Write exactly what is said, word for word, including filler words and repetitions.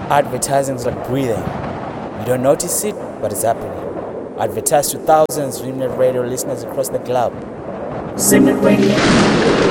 Advertising is like breathing. You don't notice it, but it's happening. Advertise to thousands of internet radio listeners across the globe. Simnet Radio.